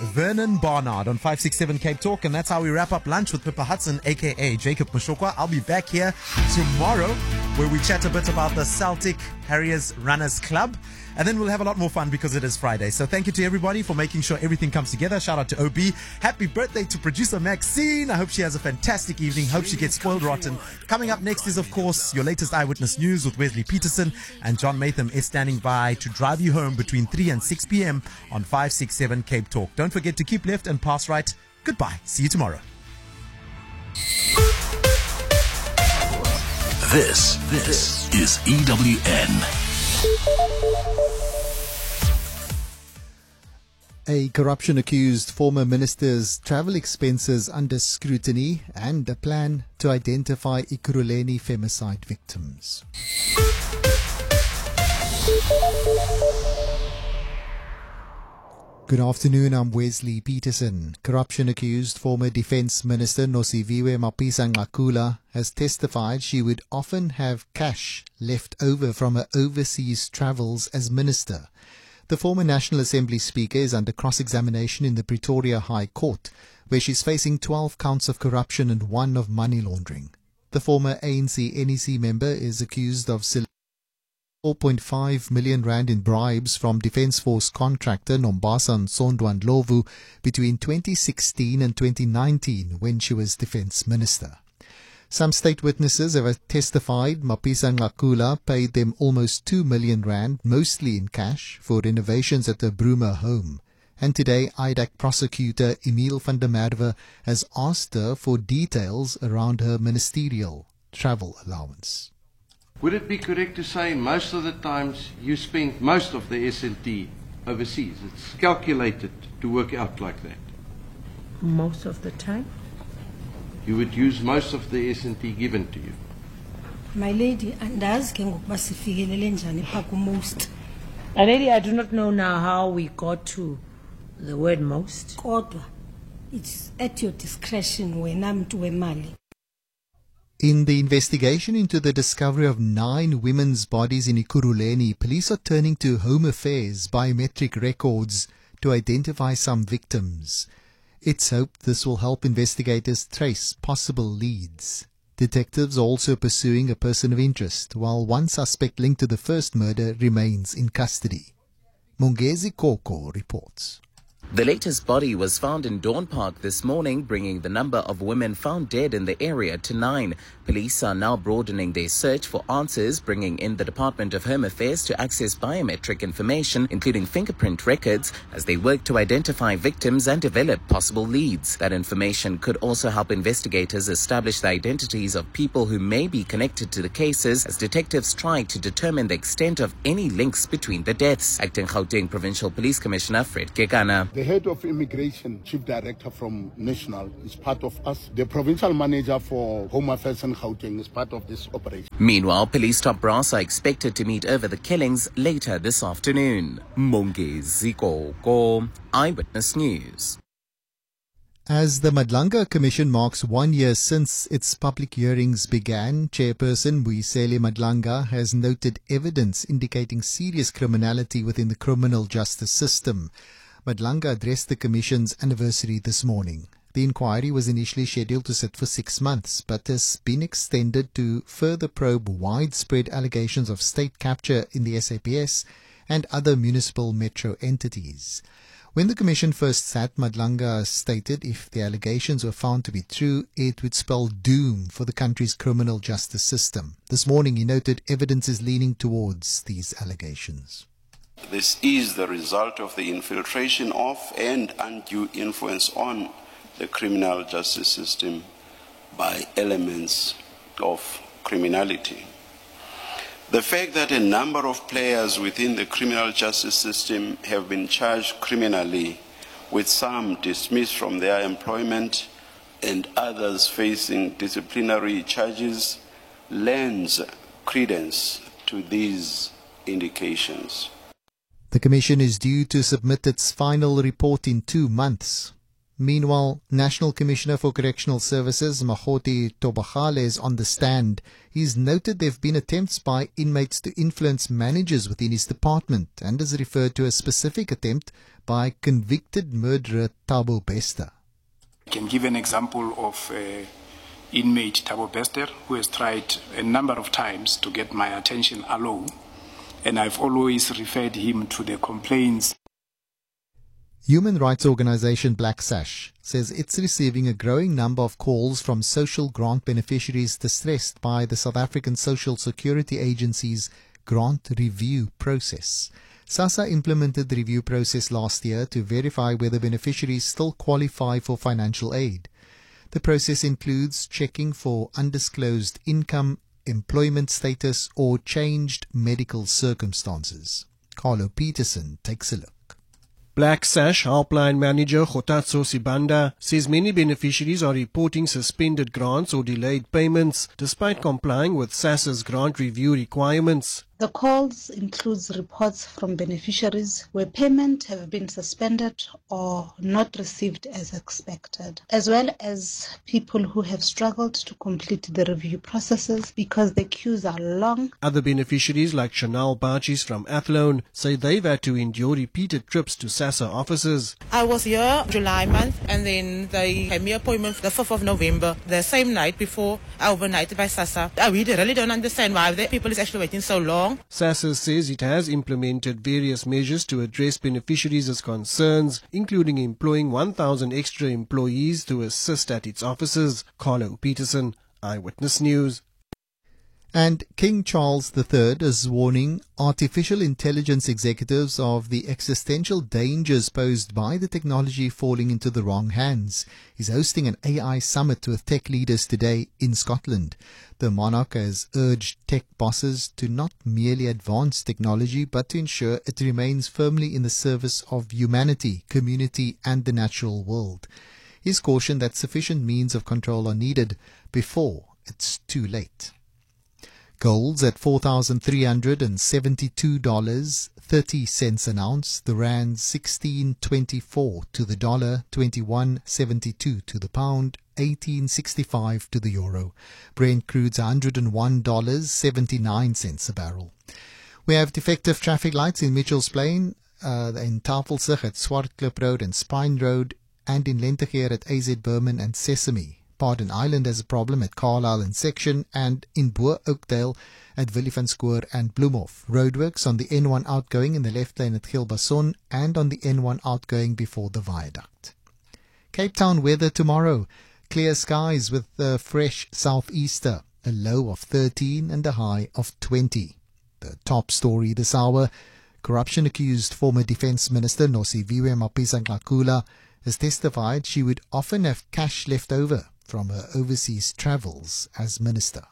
Vernon Barnard on 567 Cape Talk, and that's how we wrap up lunch with Pippa Hudson, aka Jacob Mashokwa. I'll be back here tomorrow where we chat a bit about the Celtic Harriers Runners Club, and then we'll have a lot more fun because it is Friday. So thank you to everybody for making sure everything comes together. Shout out to OB. Happy birthday to producer Maxine. I hope she has a fantastic evening. Hope she gets spoiled rotten. Coming up next is, of course, your latest eyewitness news with Wesley Peterson, and John Matham is standing by to drive you home between 3 and 6 p.m. on 567 Cape Talk. Don't forget to keep left and pass right. Goodbye. See you tomorrow. This is EWN. A corruption-accused former minister's travel expenses under scrutiny, and a plan to identify Ekurhuleni femicide victims. Good afternoon, I'm Wesley Peterson. Corruption-accused former Defence Minister Nosiviwe Mapisa-Nqakula has testified she would often have cash left over from her overseas travels as minister. The former National Assembly Speaker is under cross-examination in the Pretoria High Court, where she's facing 12 counts of corruption and 1 of money laundering. The former ANC-NEC member is accused of 4.5 million rand in bribes from Defence Force contractor Nombasa Nsondwa Ndlovu between 2016 and 2019 when she was Defence Minister. Some state witnesses have testified Mapisa-Nqakula paid them almost 2 million rand, mostly in cash, for renovations at the Bruma home. And today, IDAC prosecutor Emile van der Merwe has asked her for details around her ministerial travel allowance. Would it be correct to say most of the times you spend most of the S&T overseas? It's calculated to work out like that. Most of the time? You would use most of the S&T given to you. My lady, andazi ke ngokuba sifikelele njani pha ku-most. My lady, I do not know now how we got to the word most. Kodwa, it's at your discretion wena mntu wemali. In the investigation into the discovery of 9 women's bodies in Ekurhuleni, police are turning to Home Affairs biometric records to identify some victims. It's hoped this will help investigators trace possible leads. Detectives are also pursuing a person of interest, while one suspect linked to the first murder remains in custody. Mongezi Koko reports. The latest body was found in Dawn Park this morning, bringing the number of women found dead in the area to 9. Police are now broadening their search for answers, bringing in the Department of Home Affairs to access biometric information, including fingerprint records, as they work to identify victims and develop possible leads. That information could also help investigators establish the identities of people who may be connected to the cases, as detectives try to determine the extent of any links between the deaths. Acting Gauteng Provincial Police Commissioner Fred Kekana. The head of immigration, chief director from National, is part of us. The provincial manager for Home Affairs in Gauteng is part of this operation. Meanwhile, police top brass are expected to meet over the killings later this afternoon. Mongezi Koko, Eyewitness News. As the Madlanga Commission marks 1 year since its public hearings began, Chairperson Mbuyiseli Madlanga has noted evidence indicating serious criminality within the criminal justice system. Madlanga addressed the Commission's anniversary this morning. The inquiry was initially scheduled to sit for 6 months, but has been extended to further probe widespread allegations of state capture in the SAPS and other municipal metro entities. When the Commission first sat, Madlanga stated if the allegations were found to be true, it would spell doom for the country's criminal justice system. This morning he noted evidence is leaning towards these allegations. This is the result of the infiltration of and undue influence on the criminal justice system by elements of criminality. The fact that a number of players within the criminal justice system have been charged criminally, with some dismissed from their employment and others facing disciplinary charges, lends credence to these indications. The Commission is due to submit its final report in 2 months. Meanwhile, National Commissioner for Correctional Services, Mahoti Tobachale, is on the stand. He's noted there have been attempts by inmates to influence managers within his department and has referred to a specific attempt by convicted murderer Thabo Bester. I can give an example of inmate Thabo Bester, who has tried a number of times to get my attention alone, and I've always referred him to the complaints. Human rights organization Black Sash says it's receiving a growing number of calls from social grant beneficiaries distressed by the South African Social Security Agency's grant review process. SASSA implemented the review process last year to verify whether beneficiaries still qualify for financial aid. The process includes checking for undisclosed income, employment status, or changed medical circumstances. Carlo Peterson takes a look. Black Sash helpline manager Gotatso Sibanda says many beneficiaries are reporting suspended grants or delayed payments despite complying with SASSA's grant review requirements. The calls includes reports from beneficiaries where payment have been suspended or not received as expected, as well as people who have struggled to complete the review processes because the queues are long. Other beneficiaries like Chanel Bachis from Athlone say they've had to endure repeated trips to SASSA offices. I was here July month and then they gave me an appointment for the 5th of November, the same night before I overnighted by SASSA. I really don't understand why the people is actually waiting so long. SASSA says it has implemented various measures to address beneficiaries' concerns, including employing 1,000 extra employees to assist at its offices. Carlo Peterson, Eyewitness News. And King Charles III is warning artificial intelligence executives of the existential dangers posed by the technology falling into the wrong hands. He's hosting an AI summit with tech leaders today in Scotland. The monarch has urged tech bosses to not merely advance technology, but to ensure it remains firmly in the service of humanity, community, and the natural world. He's cautioned that sufficient means of control are needed before it's too late. Gold's at $4,372.30 an ounce. The rand 16.24 to the dollar, 21.72 to the pound, 18.65 to the euro. Brent crude's $101.79 a barrel. We have defective traffic lights in Mitchells Plain, in Tafelsig at Swartklip Road and Spine Road, and in Lentegeur at AZ Berman and Sesame. Pardon Island has a problem at Carlisle and Section, and in Boer Oakdale at Willievanspoor and Bloemhof. Roadworks on the N1 outgoing in the left lane at Gilbason and on the N1 outgoing before the viaduct. Cape Town weather tomorrow. Clear skies with a fresh southeaster, a low of 13 and a high of 20. The top story this hour, corruption-accused former Defence Minister Nosiviwe Mapisa-Nqakula has testified she would often have cash left over from her overseas travels as minister.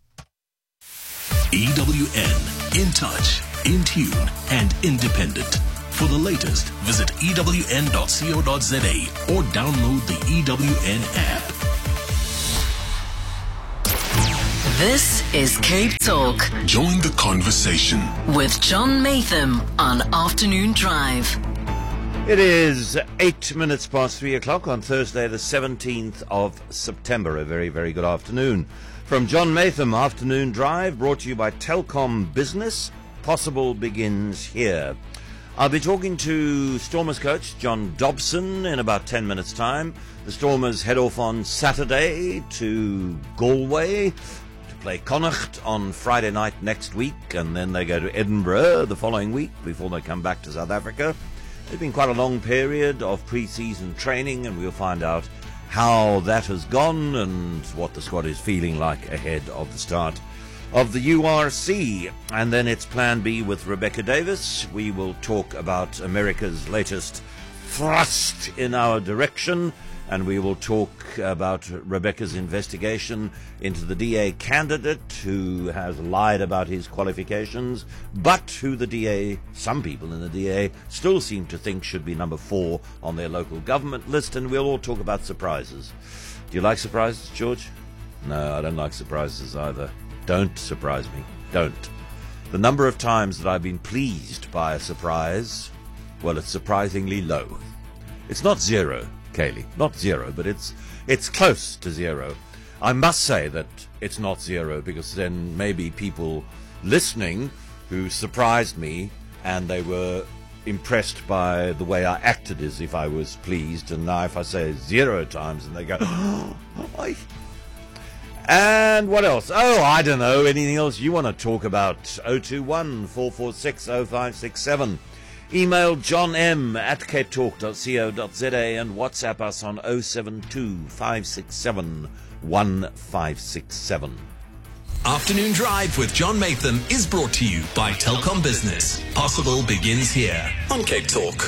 EWN, in touch, in tune, and independent. For the latest, visit ewn.co.za or download the EWN app. This is Cape Talk. Join the conversation With John Matham on Afternoon Drive. It is 8 minutes past 3 o'clock on Thursday, the 17th of September. A very, very good afternoon. From John Matham, Afternoon Drive, brought to you by Telkom Business. Possible begins here. I'll be talking to Stormers coach John Dobson in about 10 minutes' time. The Stormers head off on Saturday to Galway to play Connacht on Friday night next week, and then they go to Edinburgh the following week before they come back to South Africa. It's been quite a long period of pre-season training, and we'll find out how that has gone and what the squad is feeling like ahead of the start of the URC. And then it's Plan B with Rebecca Davis. We will talk about America's latest thrust in our direction, and we will talk about Rebecca's investigation into the DA candidate who has lied about his qualifications, but who the DA, some people in the DA, still seem to think should be number 4 on their local government list. And we'll all talk about surprises. Do you like surprises, George? No, I don't like surprises either. Don't surprise me. Don't. The number of times that I've been pleased by a surprise, well, it's surprisingly low. It's not 0, Kaylee. Not zero, but it's close to zero. I must say that it's not zero, because then maybe people listening who surprised me and they were impressed by the way I acted as if I was pleased, and now if I say 0 times and they go, oh, and what else? Oh, I don't know, anything else you want to talk about? 021 446 0567. Email johnm@capetalk.co.za and WhatsApp us on 072 567 1567. Afternoon Drive with John Matham is brought to you by Telkom Business. Possible begins here on Cape Talk.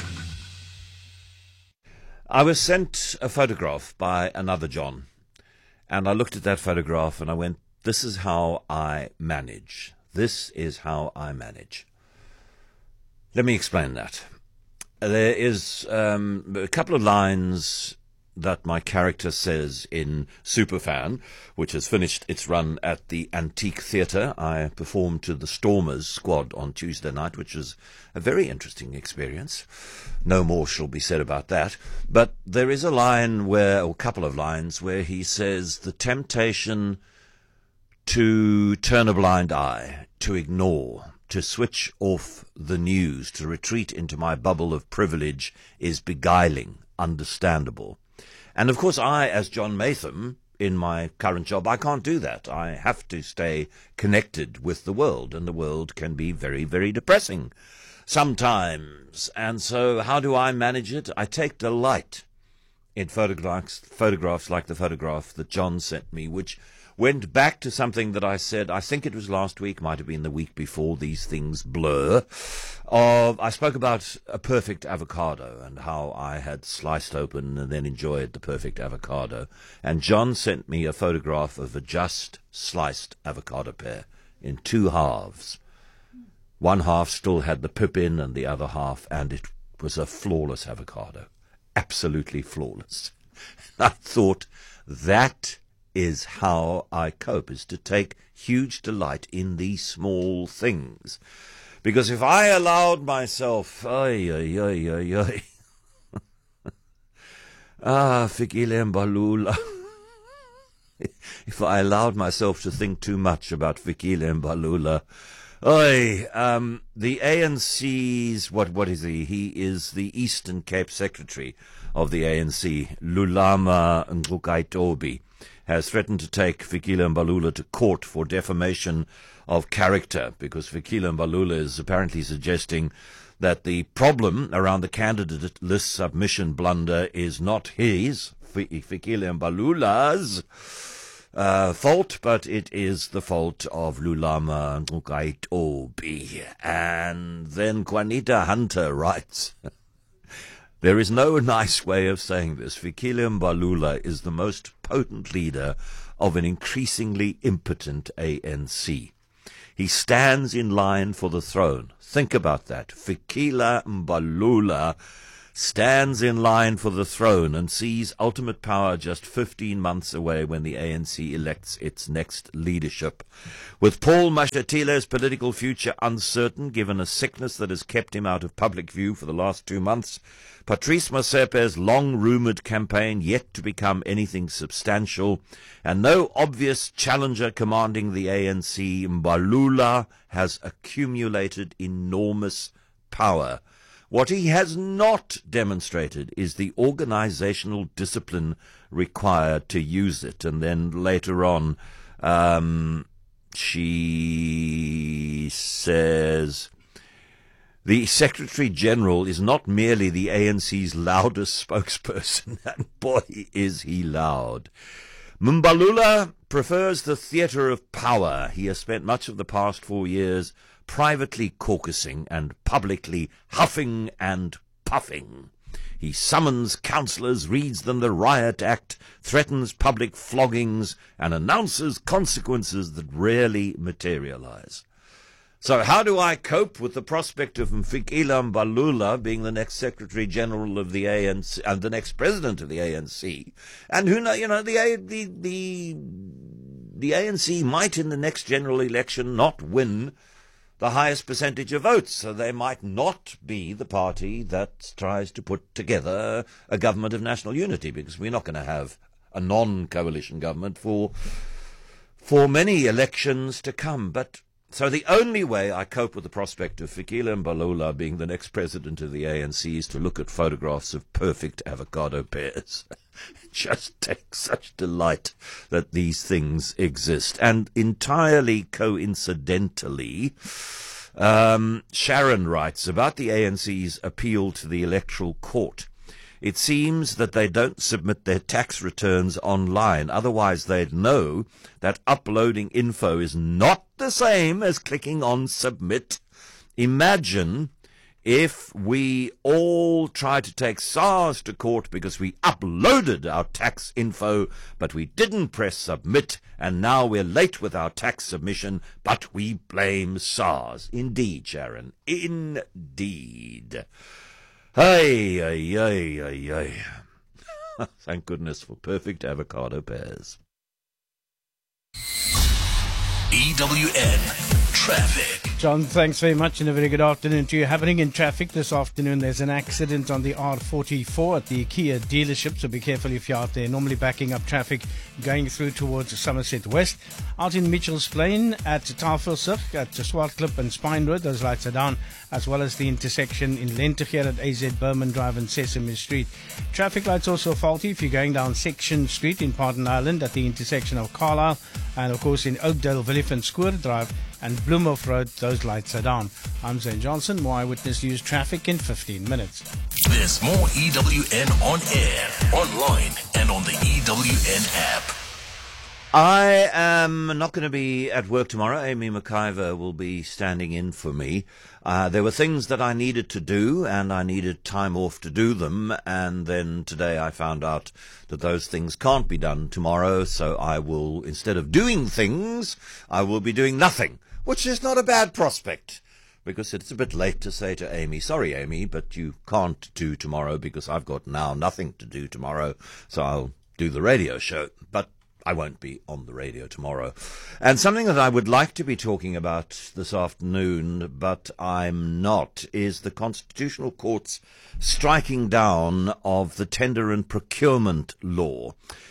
I was sent a photograph by another John, and I looked at that photograph and I went, this is how I manage. This is how I manage. Let me explain that. There is a couple of lines that my character says in Superfan, which has finished its run at the Antique Theatre. I performed to the Stormers squad on Tuesday night, which was a very interesting experience. No more shall be said about that. But there is a line or a couple of lines where he says, the temptation to turn a blind eye, to ignore, to switch off the news, to retreat into my bubble of privilege is beguiling, understandable. And of course I, as John Matham, in my current job, I can't do that. I have to stay connected with the world, and the world can be very, very depressing sometimes. And so how do I manage it? I take delight in photographs like the photograph that John sent me, which went back to something that I said, I think it was last week, might have been the week before, these things blur. I spoke about a perfect avocado and how I had sliced open and then enjoyed the perfect avocado. And John sent me a photograph of a just sliced avocado pear in 2 halves. One half still had the pip in and the other half, and it was a flawless avocado. Absolutely flawless. I thought, that is how I cope, is to take huge delight in these small things. Because if I allowed myself, Fikile Mbalula, if I allowed myself to think too much about Fikile Mbalula, the ANC's, what is he? He is the Eastern Cape Secretary of the ANC, Lulama Ngcukaitobi, has threatened to take Fikile Mbalula to court for defamation of character, because Fikile Mbalula is apparently suggesting that the problem around the candidate list submission blunder is not his, Fikile Mbalula's fault, but it is the fault of Lulama Ngcukaitobi. And then Juanita Hunter writes, there is no nice way of saying this. Fikile Mbalula is the most potent leader of an increasingly impotent ANC. He stands in line for the throne. Think about that. Fikile Mbalula stands in line for the throne and sees ultimate power just 15 months away when the ANC elects its next leadership. With Paul Mashatile's political future uncertain, given a sickness that has kept him out of public view for the last 2 months, Patrice Motsepe's long-rumoured campaign yet to become anything substantial, and no obvious challenger commanding the ANC, Mbalula has accumulated enormous power. What he has not demonstrated is the organizational discipline required to use it. And then later on, she says, the Secretary General is not merely the ANC's loudest spokesperson, and boy, is he loud. Mbalula prefers the theatre of power. He has spent much of the past 4 years privately caucusing and publicly huffing and puffing. He summons councillors, reads them the Riot Act, threatens public floggings, and announces consequences that rarely materialize. So how do I cope with the prospect of Fikile Mbalula being the next Secretary General of the ANC and the next President of the ANC? And who knows, the ANC might in the next general election not win the highest percentage of votes, so they might not be the party that tries to put together a government of national unity, because we're not going to have a non-coalition government for many elections to come. But so the only way I cope with the prospect of Fikile Mbalula being the next president of the ANC is to look at photographs of perfect avocado pears. It just takes such delight that these things exist. And entirely coincidentally, Sharon writes about the ANC's appeal to the Electoral Court. It seems that they don't submit their tax returns online. Otherwise, they'd know that uploading info is not the same as clicking on submit. Imagine if we all tried to take SARS to court because we uploaded our tax info, but we didn't press submit, and now we're late with our tax submission, but we blame SARS. Indeed, Sharon, indeed. Hey, hey, hey, hey, hey. Thank goodness for perfect avocado pears. EWN Traffic. John, thanks very much and a very good afternoon to you. Happening in traffic this afternoon, there's an accident on the R44 at the Kia dealership, so be careful if you're out there. Normally backing up traffic going through towards Somerset West. Out in Mitchell's Plain at Tafelsig, at Swartklip and Spine Road, those lights are down, as well as the intersection in Lentegeur at AZ Berman Drive and Sesame Street. Traffic lights also faulty if you're going down Section Street in Pardon Island at the intersection of Carlisle, and of course in Oakdale, Willifant Square Drive and Bloemhof Road, those lights are down. I'm Zane Johnson, more Eyewitness News traffic in 15 minutes. There's more EWN on air, online, and on the EWN app. I am not going to be at work tomorrow. Amy McIver will be standing in for me. There were things that I needed to do, and I needed time off to do them, and then today I found out that those things can't be done tomorrow, so I will, instead of doing things, I will be doing nothing, which is not a bad prospect, because it's a bit late to say to Amy, sorry Amy, but you can't do tomorrow because I've got now nothing to do tomorrow, so I'll do the radio show. But I won't be on the radio tomorrow. And something that I would like to be talking about this afternoon, but I'm not, is the Constitutional Court's striking down of the Tender and Procurement Law.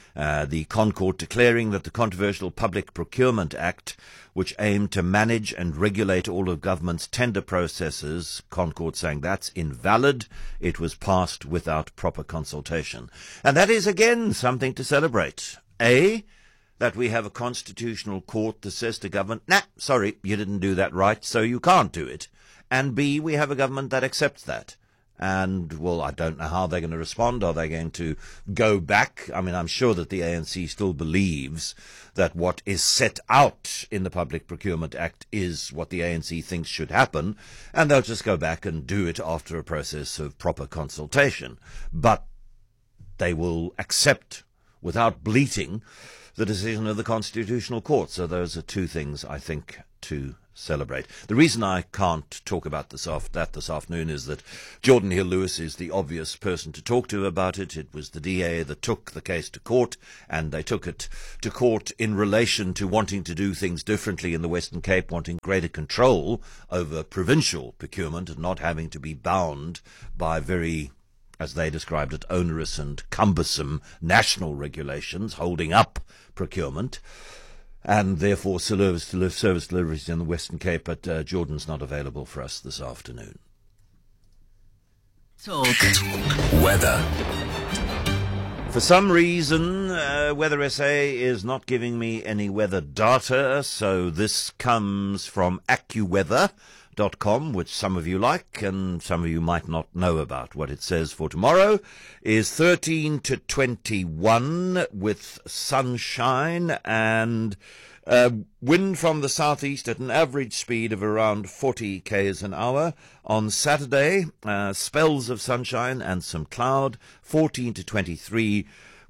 The ConCourt declaring that the controversial Public Procurement Act, which aimed to manage and regulate all of government's tender processes, ConCourt saying that's invalid. It was passed without proper consultation. And that is, again, something to celebrate. A, that we have a constitutional court that says to government, nah, sorry, you didn't do that right, so you can't do it. And B, we have a government that accepts that. And, well, I don't know how they're going to respond. Are they going to go back? I mean, I'm sure that the ANC still believes that what is set out in the Public Procurement Act is what the ANC thinks should happen, and they'll just go back and do it after a process of proper consultation. But they will accept without bleating the decision of the Constitutional Court. So those are two things, I think, to celebrate. The reason I can't talk about this afternoon is that Jordan Hill-Lewis is the obvious person to talk to about it. It was the DA that took the case to court, and they took it to court in relation to wanting to do things differently in the Western Cape, wanting greater control over provincial procurement and not having to be bound by very, as they described it, onerous and cumbersome national regulations holding up procurement, and therefore service deliveries in the Western Cape. But Jordan's not available for us this afternoon. Talk. Weather. For some reason, Weather SA is not giving me any weather data, so this comes from AccuWeather.com, which some of you like and some of you might not know about. What it says for tomorrow is 13 to 21 with sunshine and wind from the southeast at an average speed of around 40 k's an hour. On Saturday, spells of sunshine and some cloud, 14 to 23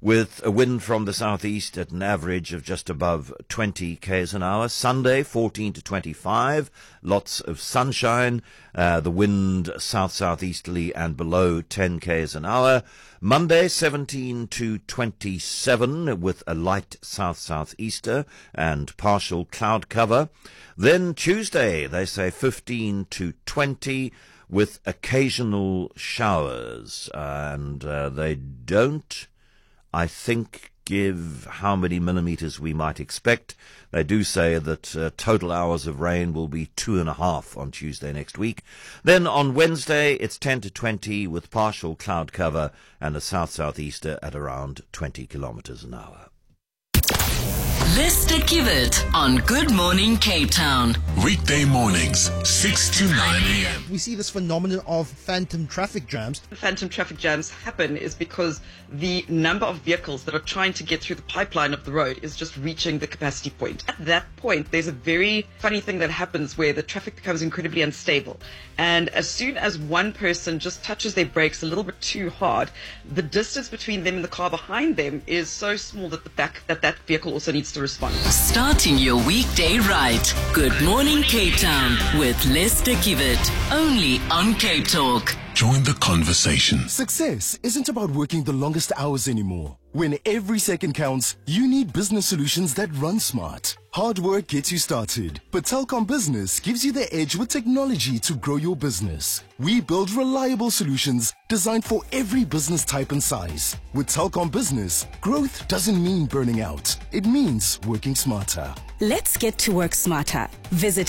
with a wind from the southeast at an average of just above 20 k's an hour. Sunday, 14 to 25, lots of sunshine, the wind south-southeasterly and below 10 k's an hour. Monday, 17 to 27, with a light south-southeaster and partial cloud cover. Then Tuesday, they say 15 to 20, with occasional showers, and they don't, I think, give how many millimetres we might expect. They do say that total hours of rain will be 2.5 on Tuesday next week. Then on Wednesday, it's 10 to 20 with partial cloud cover and a south-southeaster at around 20 kilometres an hour. Lester Kivet on Good Morning Cape Town. Weekday mornings, 6 to 9 a.m. We see this phenomenon of phantom traffic jams. Phantom traffic jams happen is because the number of vehicles that are trying to get through the pipeline of the road is just reaching the capacity point. At that point, there's a very funny thing that happens where the traffic becomes incredibly unstable. And as soon as one person just touches their brakes a little bit too hard, the distance between them and the car behind them is so small that that vehicle also needs to respond. Starting your weekday right. Good Morning Cape Town with Lester Kivet. Only on Cape Talk. Join the conversation. Success isn't about working the longest hours anymore. When every second counts, you need business solutions that run smart. Hard work gets you started, but Telkom Business gives you the edge with technology to grow your business. We build reliable solutions designed for every business type and size. With Telkom Business, growth doesn't mean burning out. It means working smarter. Let's get to work smarter. Visit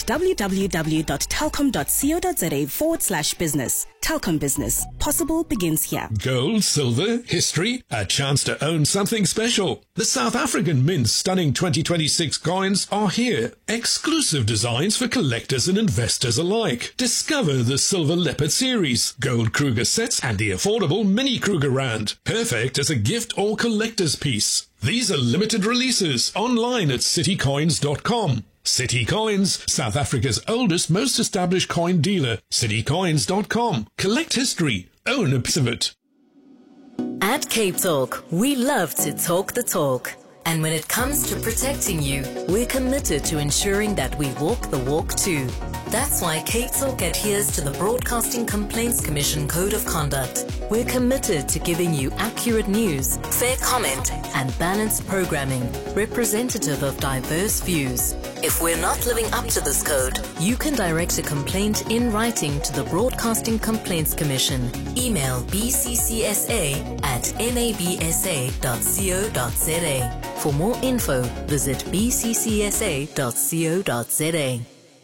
www.telkom.co.za/business. Telkom Business. Possible begins here. Gold, silver, history, a chance to own something special. The South African Mint's stunning 2026 coins are here. Exclusive designs for collectors and investors alike. Discover the Silver Leopard series, Gold Kruger sets and the affordable Mini Kruger Rand. Perfect as a gift or collector's piece. These are limited releases online at citycoins.com. City Coins, South Africa's oldest, most established coin dealer. citycoins.com. Collect history. Own a piece of it. At Cape Talk, we love to talk the talk. And when it comes to protecting you, we're committed to ensuring that we walk the walk too. That's why Cape Talk adheres to the Broadcasting Complaints Commission Code of Conduct. We're committed to giving you accurate news, fair comment, and balanced programming, representative of diverse views. If we're not living up to this code, you can direct a complaint in writing to the Broadcasting Complaints Commission. Email bccsa@nabsa.co.za. For more info, visit bccsa.co.za.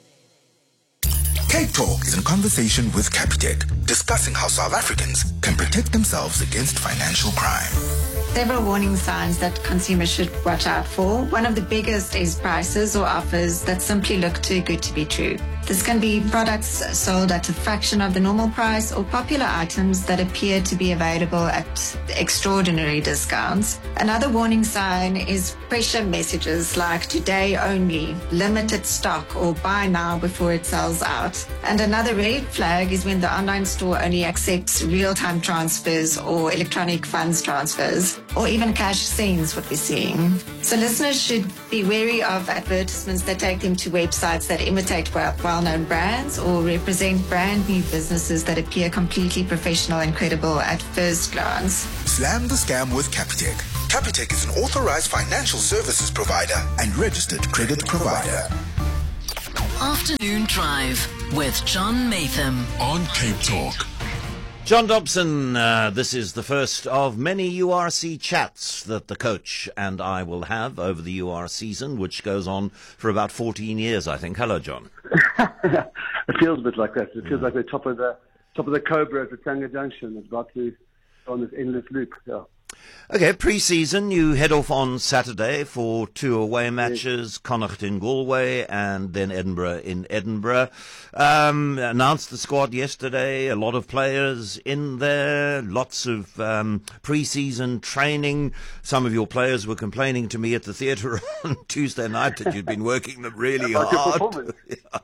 Cape Talk is in conversation with Capitec, discussing how South Africans can protect themselves against financial crime. Several warning signs that consumers should watch out for. One of the biggest is prices or offers that simply look too good to be true. This can be products sold at a fraction of the normal price or popular items that appear to be available at extraordinary discounts. Another warning sign is pressure messages like today only, limited stock, or buy now before it sells out. And another red flag is when the online store only accepts real-time transfers or electronic funds transfers, or even cash sends, what we're seeing. So listeners should be wary of advertisements that take them to websites that imitate well-known brands or represent brand new businesses that appear completely professional and credible at first glance. Slam the scam with Capitec. Capitec is an authorized financial services provider and registered credit provider. Afternoon Drive with John Matham on Cape Talk. John Dobson, this is the first of many URC chats that the coach and I will have over the UR season, which goes on for about 14 years, I think. Hello, John. It feels a bit like that. It feels like the top of the Cobra at the Tanga Junction. It's about to go on this endless loop. Yeah. Okay, pre-season, you head off on Saturday for 2 away matches, Connacht in Galway and then Edinburgh in Edinburgh. Announced the squad yesterday, a lot of players in there, lots of pre-season training. Some of your players were complaining to me at the theatre on Tuesday night that you'd been working them really hard.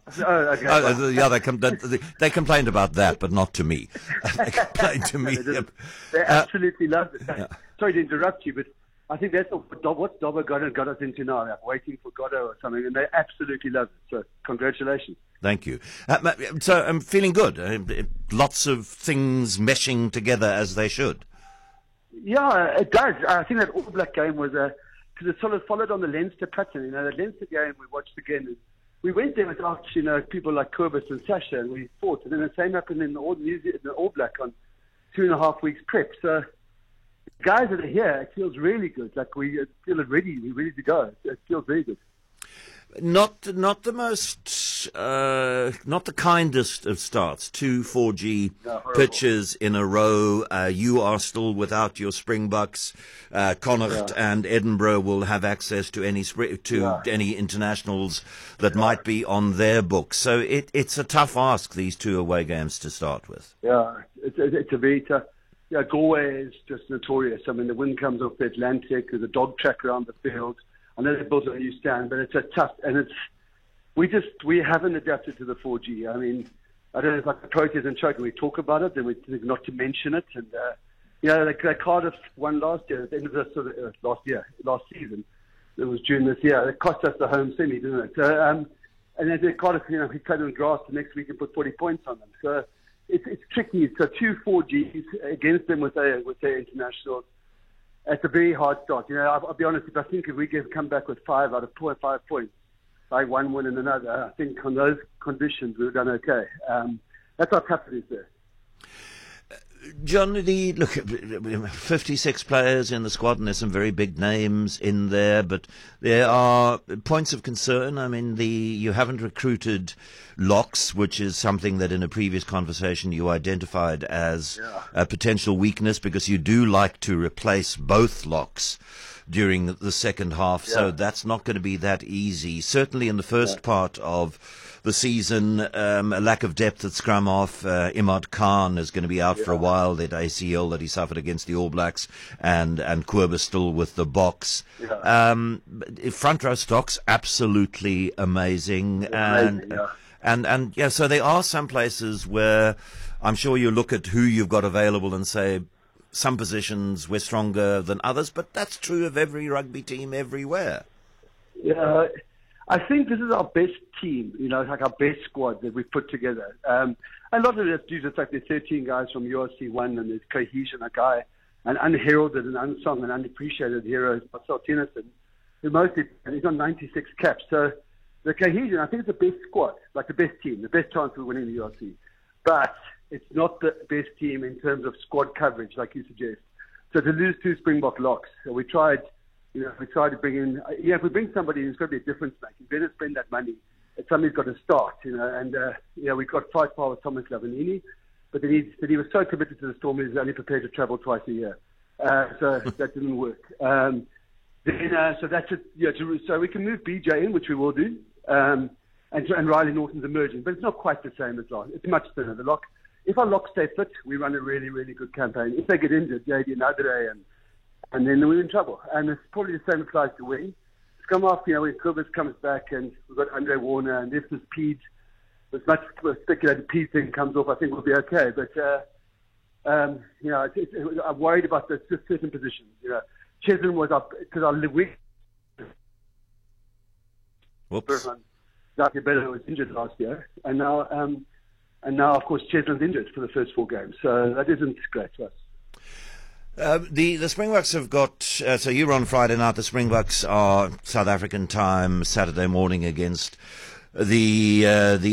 They complained about that, but not to me. They complained to me. They absolutely loved it. Yeah. Sorry to interrupt you, but I think that's what Dobbo got us into now, like waiting for Godot or something, and they absolutely love it. So congratulations. Thank you. So I'm feeling good. Lots of things meshing together as they should. Yeah, it does. I think that All Black game was because it sort of followed on the Leinster pattern. The Leinster game we watched again. We went there without people like Kobus and Sasha, and we fought. And then the same happened in the All Black on 2.5 weeks prep. So guys that are here, it feels really good. Like we feel ready. We're ready to go. It feels very good. Not the most, not the kindest of starts. 2 4G pitches in a row. You are still without your Springboks. Connacht and Edinburgh will have access to any internationals that might be on their books. So it's a tough ask, these 2 away games to start with. Yeah, it's a very tough. Yeah, Galway is just notorious. I mean, the wind comes off the Atlantic. There's a dog track around the field. I know they built a new stand, but it's a tough, and we haven't adapted to the 4G. I mean, I don't know, it's like the Proteas and Choke. We talk about it, then we think not to mention it. And like Cardiff won last year at the end of the last season. It was June this year. It cost us the home semi, didn't it? So, and then Cardiff, we played on grass the next week and put 40 points on them. So it's tricky. So 2 4Gs against them with their internationals. It's a very hard start. I'll be honest, if we come back with 5 out of 5 points, like 1 win and another, I think on those conditions we've done okay. That's how tough it is there. John, look, 56 players in the squad, and there's some very big names in there, but there are points of concern. I mean, you haven't recruited locks, which is something that in a previous conversation you identified as a potential weakness, because you do like to replace both locks during the second half, so that's not going to be that easy. Certainly in the first part of the season, a lack of depth at scrum half. Imad Khan is going to be out for a while, that ACL that he suffered against the All Blacks, and Kobus still with the box. Front row stock's absolutely amazing. So there are some places where I'm sure you look at who you've got available and say, some positions we're stronger than others, but that's true of every rugby team everywhere. Yeah, I think this is our best team, like our best squad that we've put together. A lot of it is due to the fact there's 13 guys from URC1 and there's cohesion, an unheralded and unsung and unappreciated hero, Marcel Tennyson, who he's on 96 caps. So the cohesion, I think it's the best squad, like the best team, the best chance of winning the URC. But it's not the best team in terms of squad coverage, like you suggest. So to lose 2 Springbok locks, we tried to bring in, if we bring somebody who's going to be a difference maker, you better spend that money. Somebody's got to start, and we got fight power with Thomas Lavanini, but then he was so committed to the Storm, he was only prepared to travel twice a year. So that didn't work. So that's it. So we can move BJ in, which we will do, and Riley Norton's emerging, but it's not quite the same as last. It's much thinner. The lock. If our locks stay fit, we run a really, really good campaign. If they get injured, JD Nadere and then we're in trouble. And it's probably the same applies to wing. Scrum off, when Kobus comes back and we've got Andre Warner, and if this Pete, as much speculated Pete thing comes off, I think we'll be okay. But, I'm worried about the certain positions. Cheslin was up, because our wing. Whoops. Zaki Bello was injured last year, and now, of course, Cheslin's injured for the first 4 games. So that isn't great to us. The Springboks have got, so you're on Friday night, the Springboks are South African time, Saturday morning against the